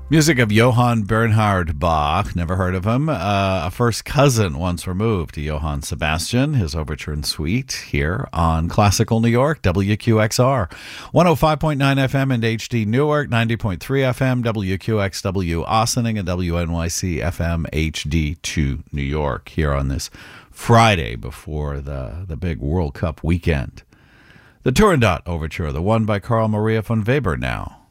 Music of Johann Bernhard Bach, never heard of him. A first cousin once removed to Johann Sebastian, his overture and suite here on Classical New York, WQXR. 105.9 FM in HD Newark, 90.3 FM, WQXW Ossining, and WNYC FM HD2 New York here on this Friday before the big World Cup weekend. The Turandot Overture, the one by Carl Maria von Weber now.